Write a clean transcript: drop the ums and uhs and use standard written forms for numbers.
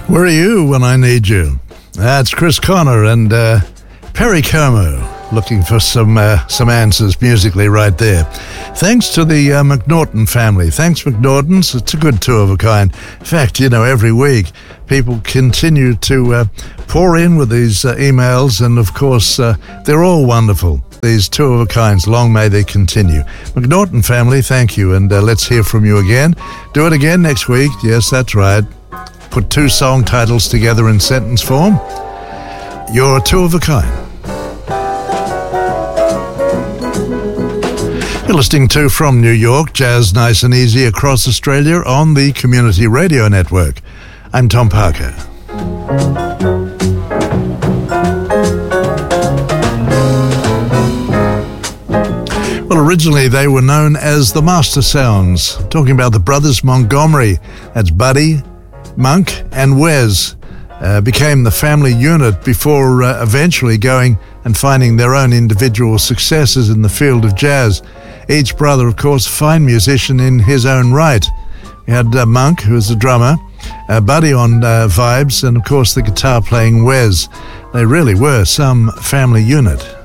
Where are you when I need you? That's Chris Connor and Perry Como looking for some answers musically right there. Thanks to the McNaughton family. Thanks, McNaughtons. It's a good two of a kind. In fact, every week people continue to pour in with these emails, and of course they're all wonderful. These two of a kinds, long may they continue. McNaughton family, thank you, and let's hear from you again. Do it again next week. Yes, that's right. Put two song titles together in sentence form. You're two of a kind. You're listening to From New York, Jazz Nice and Easy across Australia on the Community Radio Network. I'm Tom Parker. Well, originally they were known as the Master Sounds. Talking about the brothers Montgomery. That's Buddy, Monk and Wes. Became the family unit before eventually going and finding their own individual successes in the field of jazz. Each brother, of course, fine musician in his own right. We had Monk, who was the drummer, Buddy on vibes, and of course the guitar playing Wes. They really were some family unit.